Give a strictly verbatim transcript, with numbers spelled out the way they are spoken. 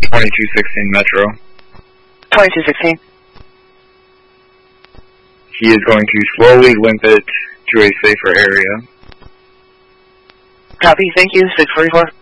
twenty-two sixteen Metro. twenty-two sixteen. He is going to slowly limp it to a safer area. Copy, thank you, six forty-four.